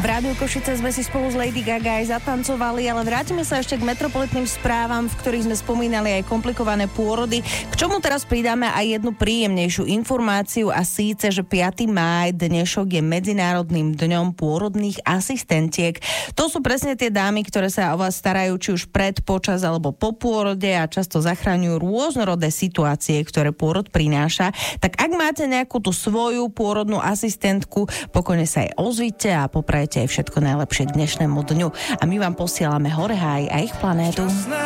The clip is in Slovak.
V Rádiu Košice sme si spolu s Lady Gaga aj zatancovali, ale vrátime sa ešte k metropolitným správam, v ktorých sme spomínali aj komplikované pôrody. K čomu teraz pridáme aj jednu príjemnejšiu informáciu, a síce, že 5. máj dnešok je Medzinárodným dňom pôrodných asistentiek. To sú presne tie dámy, ktoré sa o vás starajú či už pred, počas alebo po pôrode a často zachraňujú rôznorodé situácie, ktoré pôrod prináša. Tak ak máte nejakú tú svoju pôrodnú asistentku, pokojne sa jej ozvite a poprajte aj všetko najlepšie k dnešnému dňu. A my vám posielame Hore Háj a ich planétu.